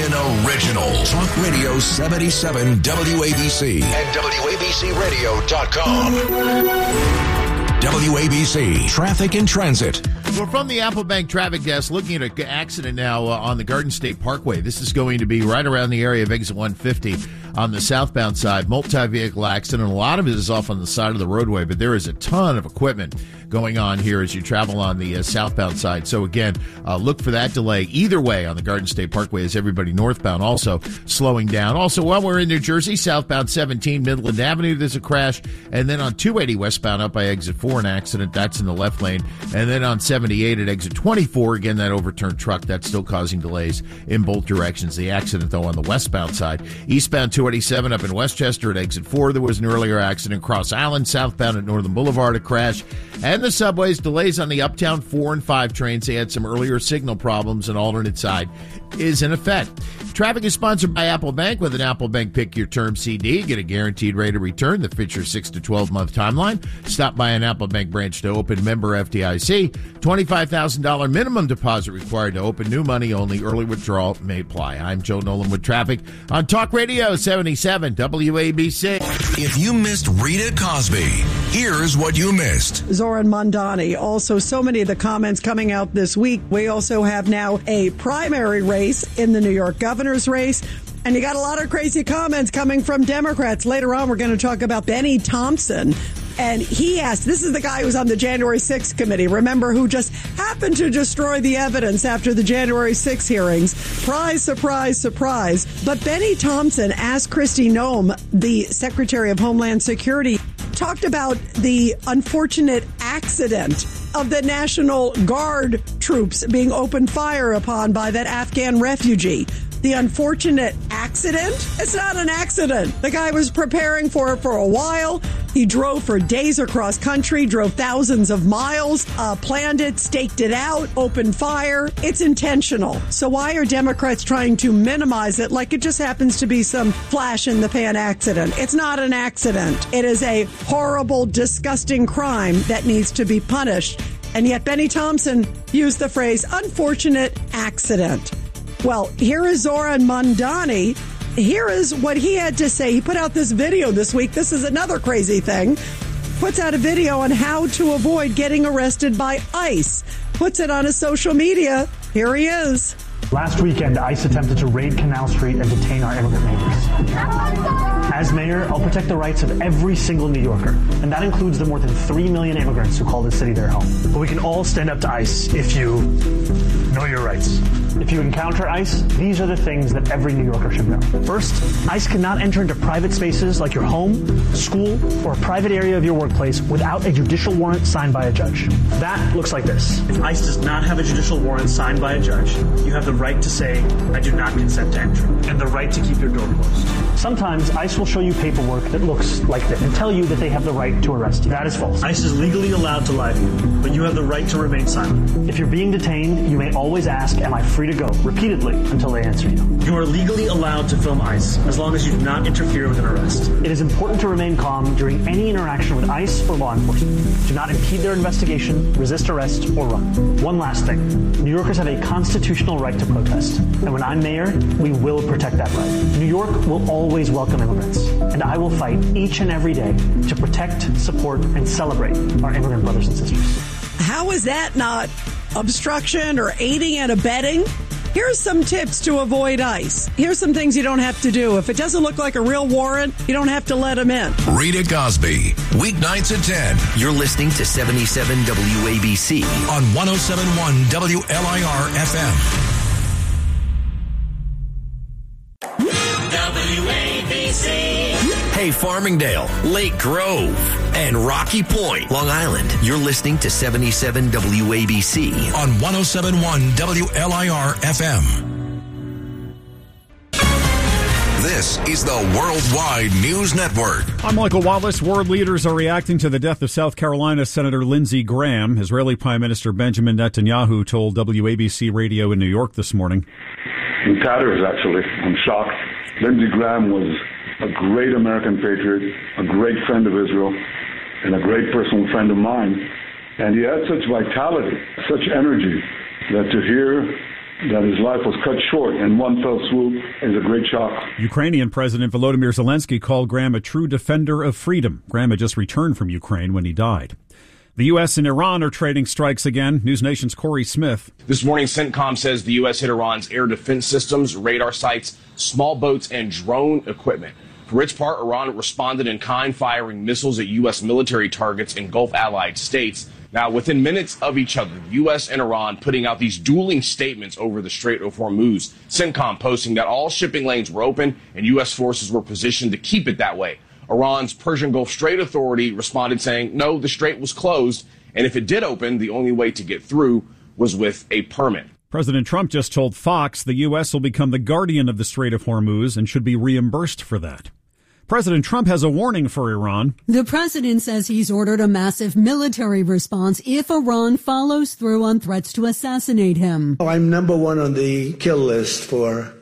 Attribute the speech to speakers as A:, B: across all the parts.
A: Michigan original. Talk Radio 77 WABC and WABCRadio.com. WABC Traffic and Transit.
B: We're from the Apple Bank traffic desk looking at an accident now on the Garden State Parkway. This is going to be right around the area of exit 150 on the southbound side. Multi-vehicle accident. A lot of it is off on the side of the roadway, but there is a ton of equipment going on here as you travel on the southbound side. So again, look for that delay either way on the Garden State Parkway as everybody northbound also slowing down. Also, while we're in New Jersey, southbound 17 Midland Avenue, there's a crash. And then on 280 westbound up by exit 4, an accident. That's in the left lane. And then on 78 at exit 24, again, that overturned truck, that's still causing delays in both directions. The accident, though, on the westbound side. Eastbound 287 up in Westchester at exit 4, there was an earlier accident. Cross Island, southbound at Northern Boulevard, a crash. And the subways, delays on the Uptown 4 and 5 trains. They had some earlier signal problems. An alternate side is in effect. Traffic is sponsored by Apple Bank. With an Apple Bank Pick Your Term CD, get a guaranteed rate of return that fits your 6 to 12-month timeline. Stop by an Apple Bank branch to open. Member FDIC. $25,000 minimum deposit required to open. New money only. Early withdrawal may apply. I'm Joe Nolan with traffic on Talk Radio 77 WABC.
A: If you missed Rita Cosby, here's what you missed.
C: Zoran Mondani. Also, so many of the comments coming out this week. We also have now a primary race in the New York governor's race. And you got a lot of crazy comments coming from Democrats. Later on, we're going to talk about Benny Thompson. And he asked, this is the guy who was on the January 6th committee, remember, who just happened to destroy the evidence after the January 6th hearings. Surprise, surprise, surprise. But Benny Thompson asked Kristi Noem, the Secretary of Homeland Security, talked about the unfortunate accident of the National Guard troops being opened fire upon by that Afghan refugee. The unfortunate accident? It's not an accident. The guy was preparing for it for a while. He drove for days across country, drove thousands of miles, planned it, staked it out, opened fire. It's intentional. So why are Democrats trying to minimize it like it just happens to be some flash in the pan accident? It's not an accident. It is a horrible, disgusting crime that needs to be punished. And yet Benny Thompson used the phrase unfortunate accident. Well, here is Zoran Mondani. Here is what he had to say. He put out this video this week. This is another crazy thing. Puts out a video on how to avoid getting arrested by ICE. Puts it on his social media. Here he is.
D: Last weekend, ICE attempted to raid Canal Street and detain our immigrant neighbors. As mayor, I'll protect the rights of every single New Yorker, and that includes the more than 3 million immigrants who call this city their home. But we can all stand up to ICE if you know your rights. If you encounter ICE, these are the things that every New Yorker should know. First, ICE cannot enter into private spaces like your home, school, or a private area of your workplace without a judicial warrant signed by a judge. That looks like this. If ICE does not have a judicial warrant signed by a judge, you have the right to say, I do not consent to entry, and the right to keep your door closed. Sometimes ICE will show you paperwork that looks like this and tell you that they have the right to arrest you. That is false. ICE is legally allowed to lie to you, but you have the right to remain silent. If you're being detained, you may always ask, am I free to go? Repeatedly until they answer you. You are legally allowed to film ICE as long as you do not interfere with an arrest. It is important to remain calm during any interaction with ICE or law enforcement. Do not impede their investigation, resist arrest, or run. One last thing. New Yorkers have a constitutional right to protest. And when I'm mayor, we will protect that right. New York will always welcome immigrants. And I will fight each and every day to protect, support, and celebrate our immigrant brothers and sisters.
C: How is that not obstruction or aiding and abetting? Here's some tips to avoid ICE. Here's some things you don't have to do. If it doesn't look like a real warrant, you don't have to let them in.
A: Rita Cosby, weeknights at 10.
E: You're listening to 77 WABC
A: on 107.1 WLIR FM.
E: Hey, Farmingdale, Lake Grove, and Rocky Point, Long Island. You're listening to 77 WABC
A: on 107.1 WLIR FM. This is the Worldwide News Network.
F: I'm Michael Wallace. World leaders are reacting to the death of South Carolina Senator Lindsey Graham. Israeli Prime Minister Benjamin Netanyahu told WABC Radio in New York this morning.
G: In tatters, actually. I'm shocked. Lindsey Graham was a great American patriot, a great friend of Israel, and a great personal friend of mine. And he had such vitality, such energy, that to hear that his life was cut short in one fell swoop is a great shock.
F: Ukrainian President Volodymyr Zelensky called Graham a true defender of freedom. Graham had just returned from Ukraine when he died. The U.S. and Iran are trading strikes again. News Nation's Corey Smith.
H: This morning, CENTCOM says the U.S. hit Iran's air defense systems, radar sites, small boats, and drone equipment. For its part, Iran responded in kind, firing missiles at U.S. military targets in Gulf allied states. Now, within minutes of each other, the U.S. and Iran putting out these dueling statements over the Strait of Hormuz. CENTCOM posting that all shipping lanes were open and U.S. forces were positioned to keep it that way. Iran's Persian Gulf Strait Authority responded saying, no, the strait was closed, and if it did open, the only way to get through was with a permit.
F: President Trump just told Fox the U.S. will become the guardian of the Strait of Hormuz and should be reimbursed for that. President Trump has a warning for Iran.
I: The president says he's ordered a massive military response if Iran follows through on threats to assassinate him.
J: I'm number one on the kill list for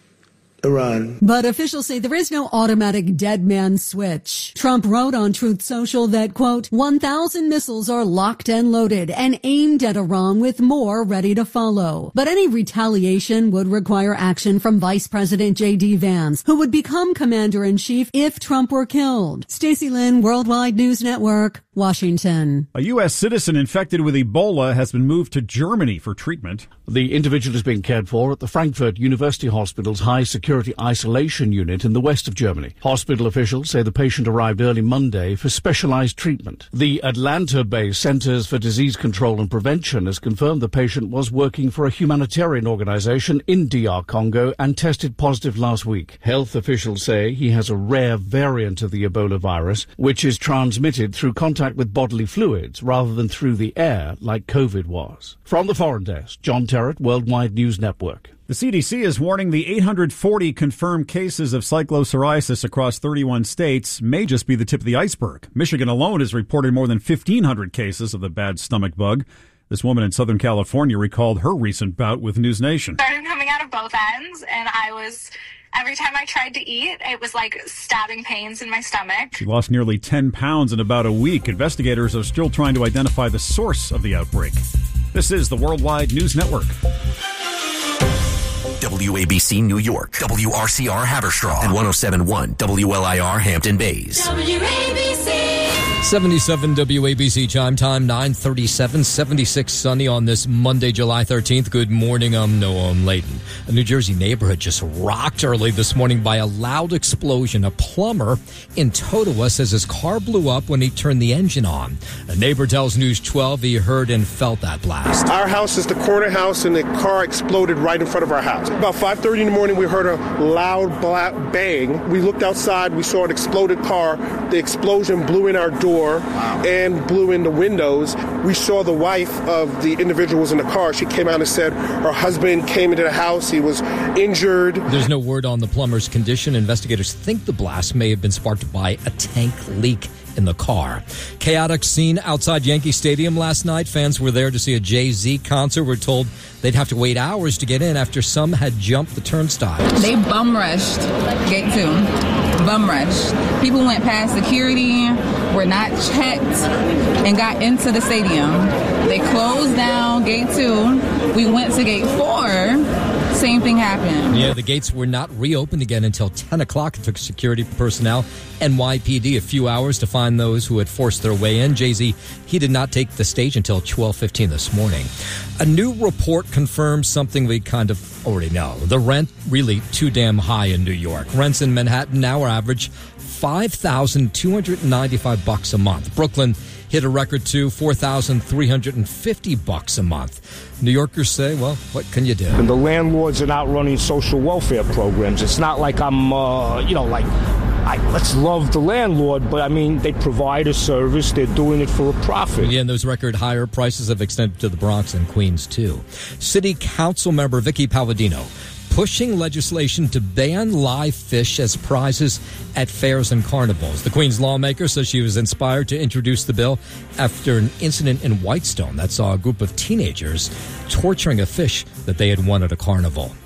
J: Iran.
I: But officials say there is no automatic dead man switch. Trump wrote on Truth Social that, quote, 1,000 missiles are locked and loaded and aimed at Iran with more ready to follow. But any retaliation would require action from Vice President J.D. Vance, who would become commander-in-chief if Trump were killed. Stacey Lynn, Worldwide News Network, Washington.
F: A U.S. citizen infected with Ebola has been moved to Germany for treatment.
K: The individual is being cared for at the Frankfurt University Hospital's high-security isolation unit in the west of Germany. Hospital officials say the patient arrived early Monday for specialized treatment. The Atlanta-based Centers for Disease Control and Prevention has confirmed the patient was working for a humanitarian organization in DR Congo and tested positive last week. Health officials say he has a rare variant of the Ebola virus, which is transmitted through contact with bodily fluids rather than through the air like COVID was. From the Foreign Desk, John Terrett, Worldwide News Network.
F: The CDC is warning the 840 confirmed cases of cyclopsoriasis across 31 states may just be the tip of the iceberg. Michigan alone has reported more than 1,500 cases of the bad stomach bug. This woman in Southern California recalled her recent bout with News Nation.
L: Started coming out of both ends, and every time I tried to eat, it was like stabbing pains in my stomach.
F: She lost nearly 10 pounds in about a week. Investigators are still trying to identify the source of the outbreak. This is the Worldwide News Network.
E: WABC New York, WRCR Haverstraw, and 107.1 WLIR Hampton Bays.
M: WABC. 77 WABC chime time, 9:37, 76 sunny on this Monday, July 13th. Good morning, I'm Noam Layton. A New Jersey neighborhood just rocked early this morning by a loud explosion. A plumber in Totowa says his car blew up when he turned the engine on. A neighbor tells News 12 he heard and felt that blast.
N: Our house is the corner house, and the car exploded right in front of our house. About 5:30 in the morning, we heard a loud bang. We looked outside, we saw an exploded car. The explosion blew in our door and blew in the windows. We saw the wife of the individual who was in the car. She came out and said her husband came into the house. He was injured.
M: There's no word on the plumber's condition. Investigators think the blast may have been sparked by a tank leak in the car. Chaotic scene outside Yankee Stadium last night. Fans were there to see a Jay-Z concert. We're told they'd have to wait hours to get in after some had jumped the turnstiles.
O: They bum rushed gate 2. Bum rushed. People went past security, were not checked, and got into the stadium. They closed down gate 2. We went to gate 4. Same thing happened.
M: Yeah, the gates were not reopened again until 10 o'clock. It took security personnel, NYPD, a few hours to find those who had forced their way in. Jay-Z, he did not take the stage until 12:15 this morning. A new report confirms something we kind of already know. The rent really too damn high in New York. Rents in Manhattan now are average $5,295 a month. Brooklyn hit a record too, $4,350 a month. New Yorkers say, well, what can you do?
P: And the landlords are not running social welfare programs. It's not like I'm, let's love the landlord, but I mean, they provide a service. They're doing it for a profit.
M: Yeah, and those record higher prices have extended to the Bronx and Queens, too. City Council member Vicky Palladino pushing legislation to ban live fish as prizes at fairs and carnivals. The Queens lawmaker says she was inspired to introduce the bill after an incident in Whitestone that saw a group of teenagers torturing a fish that they had won at a carnival.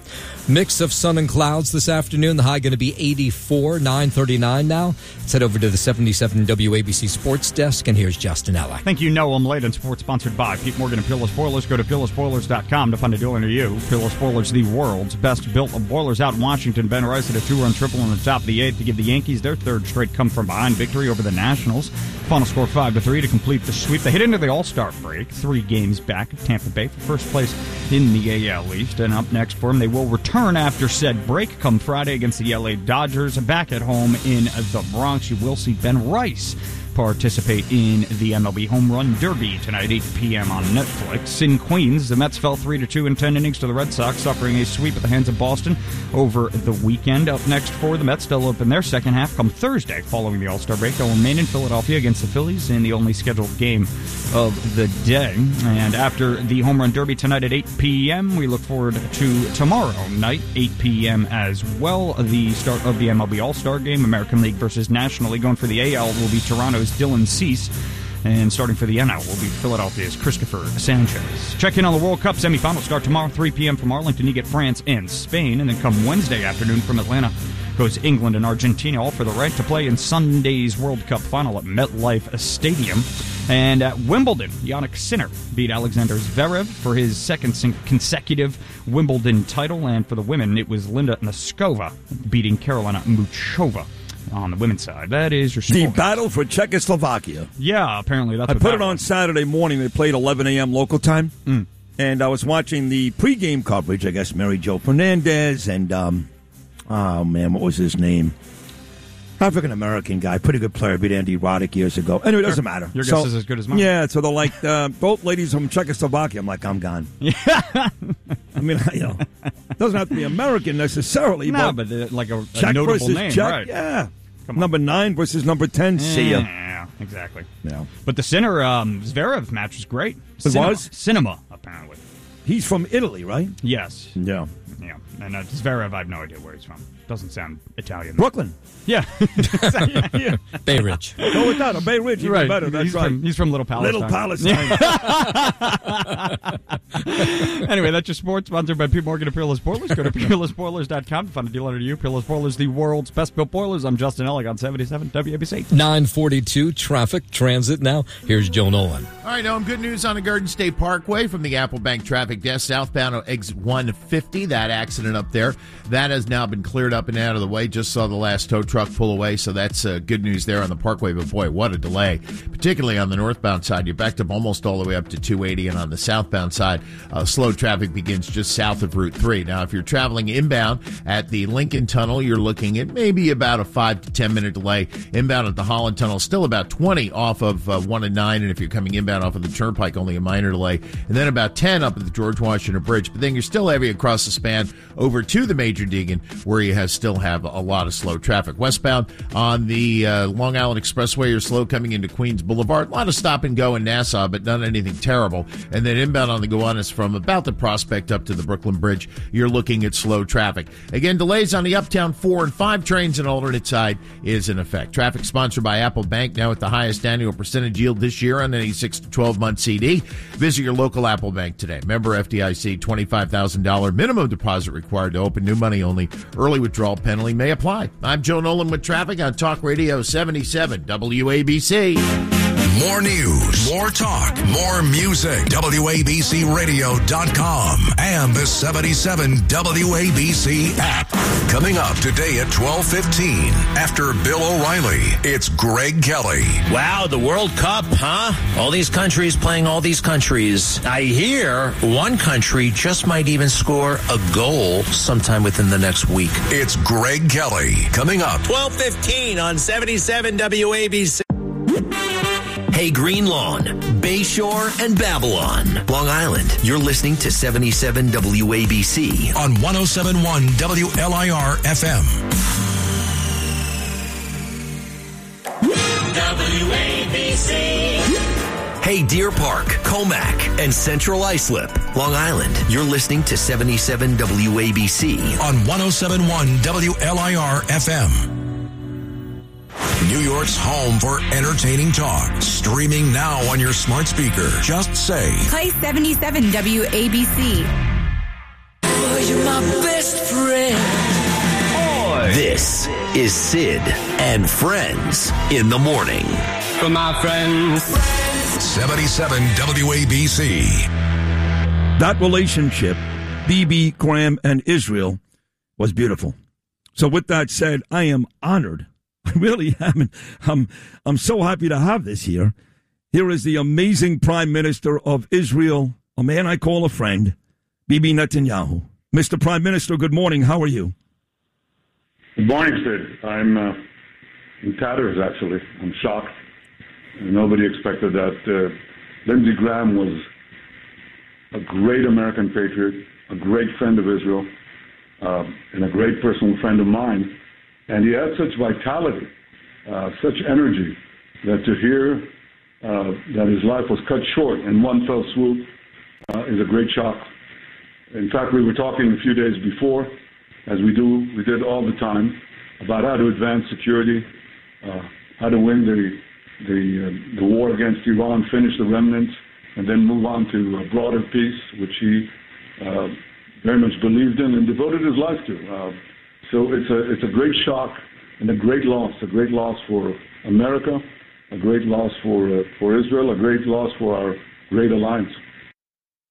M: Mix of sun and clouds this afternoon. The high going to be 84, 9:39 now. Let's head over to the 77 WABC Sports Desk, and here's Justin Ella.
F: Thank you, Noam Layden. Sports sponsored by Pete Morgan and Peerless Boilers. Go to peerlessboilers.com to find a dealer near you. Peerless Boilers, the world's best-built boilers out in Washington. Ben Rice hit a two-run triple in the top of the eighth to give the Yankees their third straight come-from-behind victory over the Nationals. Final score 5-3 to complete the sweep. They hit into the All-Star break, 3 games back of Tampa Bay for first place in the AL East. And up next for them, they will return after said break come Friday against the LA Dodgers. Back at home in the Bronx, you will see Ben Rice participate in the MLB Home Run Derby tonight, 8 p.m. on Netflix. In Queens, the Mets fell 3-2 in 10 innings to the Red Sox, suffering a sweep at the hands of Boston over the weekend. Up next for the Mets, they'll open their second half come Thursday following the All-Star break. They'll remain in Philadelphia against the Phillies in the only scheduled game of the day. And after the Home Run Derby tonight at 8 p.m., we look forward to tomorrow night, 8 p.m. as well, the start of the MLB All-Star game, American League versus National League. Going for the AL will be Toronto's Dylan Cease, and starting for the NL will be Philadelphia's Christopher Sanchez. Check in on the World Cup semifinals start tomorrow, 3 p.m. from Arlington. You get France and Spain, and then come Wednesday afternoon from Atlanta goes England and Argentina, all for the right to play in Sunday's World Cup final at MetLife Stadium. And at Wimbledon, Jannik Sinner beat Alexander Zverev for his second consecutive Wimbledon title, and for the women, it was Linda Noskova beating Karolina Muchova on the women's side. That is your sport.
Q: The battle for Czechoslovakia.
F: Yeah, apparently that's
Q: I
F: what
Q: put
F: that
Q: it on
F: was.
Q: Saturday morning. They played 11 a.m. local time. And I was watching the pregame coverage, I guess, Mary Jo Fernandez and, oh, man, what was his name? African-American guy, pretty good player, beat Andy Roddick years ago. Anyway, it doesn't matter.
F: Your guess is as good as mine.
Q: Yeah, so they're like, both ladies from Czechoslovakia. I'm like, I'm gone. Yeah. I mean, doesn't have to be American necessarily.
F: No, but like a
Q: Czech
F: notable
Q: versus
F: name,
Q: Czech,
F: right?
Q: yeah. Number 9 versus number 10. See ya.
F: Yeah, exactly.
Q: Yeah.
F: But the Sinner Zverev match was great.
Q: It was?
F: Cinema, apparently.
Q: He's from Italy, right?
F: Yes.
Q: Yeah.
F: Yeah. And Zverev, I have no idea where he's from. Doesn't sound Italian.
Q: Brooklyn.
F: Yeah.
Q: Yeah.
M: Bay Ridge.
Q: Go with that. Bay Ridge, even
F: right.
Q: better. That's
F: he's
Q: right.
F: He's from Little Palestine.
Q: Little Palestine.
F: Anyway, that's your sports, sponsored by Pete Morgan and Peerless Boilers. Go to peerlessboilers.com to find a dealer near you. Peerless Boilers, the world's best-built boilers. I'm Justin Ellick on 77 WABC.
M: 9:42 traffic transit now. Here's Joe Nolan.
B: All right, Noam, good news on the Garden State Parkway from the Apple Bank traffic desk, southbound on exit 150. That accident up there, that has now been cleared up and out of the way. Just saw the last tow truck pull away, so that's good news there on the Parkway. But boy, what a delay, particularly on the northbound side. You're backed up almost all the way up to 280, and on the southbound side, slow traffic begins just south of Route 3. Now, if you're traveling inbound at the Lincoln Tunnel, you're looking at maybe about a 5 to 10 minute delay. Inbound at the Holland Tunnel, still about 20 off of 1 and 9, and if you're coming inbound off of the Turnpike, only a minor delay. And then about 10 up at the George Washington Bridge. But then you're still heavy across the span over to the Major Deegan, where you still have a lot of slow traffic. Westbound on the Long Island Expressway, you're slow coming into Queens Boulevard. A lot of stop and go in Nassau, but not anything terrible. And then inbound on the Gowanus from about the Prospect up to the Brooklyn Bridge, you're looking at slow traffic. Again, delays on the Uptown 4 and 5 trains, and alternate side is in effect. Traffic sponsored by Apple Bank, now at the highest annual percentage yield this year on any 6 to 12-month CD. Visit your local Apple Bank today. Member FDIC, $25,000 minimum deposit required to open, new money only. Early withdrawal penalty may apply. I'm Joe Nolan with traffic on Talk Radio 77 WABC.
A: More news, more talk, more music. WABCRadio.com and the 77 WABC app. Coming up today at 12:15. After Bill O'Reilly, it's Greg Kelly.
E: Wow, the World Cup, huh? All these countries playing all these countries. I hear one country just might even score a goal sometime within the next week.
A: It's Greg Kelly. Coming up.
E: 12:15 on 77 WABC. Hey, Green Lawn, Bayshore, and Babylon, Long Island. You're listening to 77 WABC
A: on 107.1 WLIR FM.
E: WABC. Hey, Deer Park, Comac, and Central Islip, Long Island. You're listening to 77 WABC
A: on 107.1 WLIR FM. New York's home for entertaining talk. Streaming now on your smart speaker. Just say,
R: play 77 WABC.
S: Oh, you're my best
E: best friend. This is Sid and Friends in the Morning.
R: For my friends.
A: 77 WABC.
Q: That relationship, Bibi, Graham, and Israel, was beautiful. So with that said, I am honored. I really am. I'm so happy to have this here. Here is the amazing Prime Minister of Israel, a man I call a friend, Bibi Netanyahu. Mr. Prime Minister, good morning. How are you?
G: Good morning, Sid. I'm in tatters, actually. I'm shocked. Nobody expected that. Lindsey Graham was a great American patriot, a great friend of Israel, and a great personal friend of mine. And he had such vitality, such energy, that to hear that his life was cut short in one fell swoop is a great shock. In fact, we were talking a few days before, as we did all the time, about how to advance security, how to win the war against Iran, finish the remnants, and then move on to a broader peace, which he very much believed in and devoted his life to. So it's a great shock and a great loss for America, a great loss for Israel, a great loss for our great alliance.